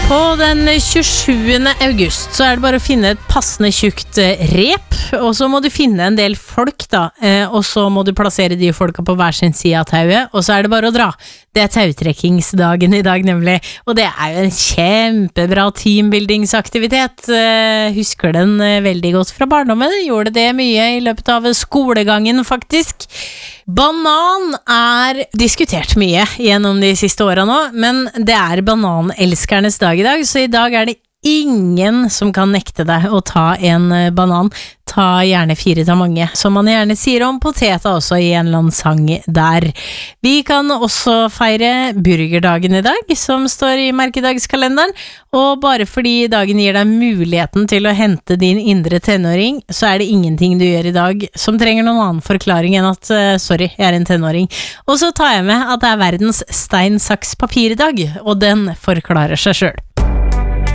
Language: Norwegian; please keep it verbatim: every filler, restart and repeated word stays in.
På den tjuesjuende august så er det bare å finne et passende tjukt rep, og så må du finne en del folk da, og så må du plassere de folka på hver sin side av tauet, og så er det bare å dra. Det er tautrekkingsdagen i dag nemlig, og det er jo en kjempebra teambuildingsaktivitet. Husker den veldig godt fra barndommen, gjorde det mye i løpet av skolegangen faktisk. Banan er diskutert mye gjennom de siste årene nå, men det er bananelskernes dag i dag, så i dag er det ingen som kan nekte deg å ta en banan. Ta gjerne fire til mange, som man gjerne sier om poteta også i en eller annen sang der. Vi kan også feire burgerdagen i dag, som står i merkedagskalenderen, og bare fordi dagen gir deg muligheten til å hente din indre tenåring, så er det ingenting du gjør i dag som trenger noen annen forklaring enn at, uh, sorry, jeg er en tenåring. Og så tar jeg med at det er verdens stein, saks, papirdag, og den forklarer seg selv.